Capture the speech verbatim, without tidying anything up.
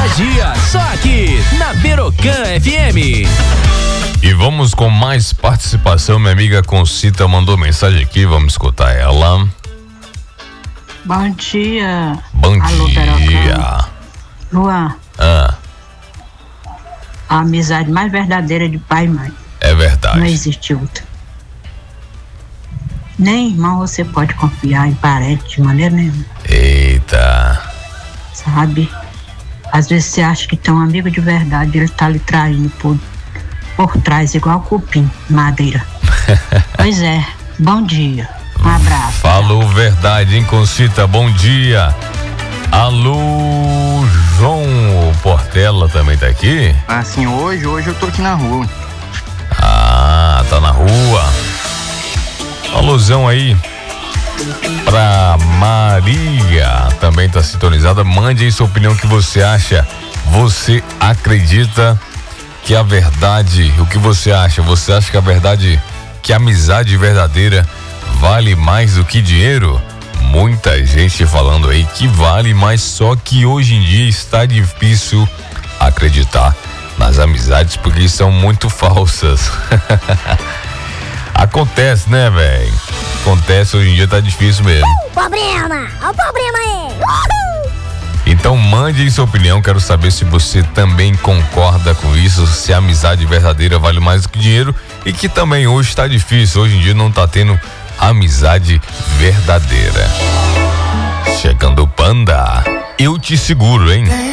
dia, só aqui na Berocan F M. E vamos com mais participação. Minha amiga Concita mandou mensagem aqui, vamos escutar ela. Bom dia. Bom Alô, dia. Berocan. Luan. Ah. A amizade mais verdadeira de pai e mãe. É verdade. Não existe outra. Nem irmão você pode confiar em parente de maneira nenhuma. Eita. Sabe? Às vezes você acha que tem um amigo de verdade, ele tá lhe traindo por, por trás, igual cupim, madeira. Pois é, bom dia. Um abraço. Falou verdade, hein, Concita? Bom dia. Alô, João Portela também tá aqui? Assim, hoje, hoje eu tô aqui na rua. Ah, tá na rua. Alôzão aí pra Maria, também tá sintonizada. Mande aí sua opinião, o que você acha. Você acredita que a verdade, o que você acha? Você acha que a verdade, que a amizade verdadeira vale mais do que dinheiro? Muita gente falando aí que vale, mas só que hoje em dia está difícil acreditar nas amizades porque são muito falsas. Acontece, né, velho? Acontece, hoje em dia tá difícil mesmo. Uh, problema! Olha o problema aí! Uhul. Então mande aí sua opinião, quero saber se você também concorda com isso, se a amizade verdadeira vale mais do que dinheiro e que também hoje tá difícil, hoje em dia não tá tendo amizade verdadeira. Chegando o Panda, eu te seguro, hein?